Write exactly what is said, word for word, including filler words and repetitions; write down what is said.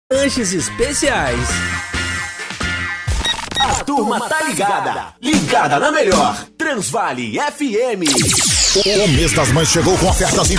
Lanches especiais. A turma tá ligada. Ligada na melhor. Transvale F M. O mês das mães chegou com ofertas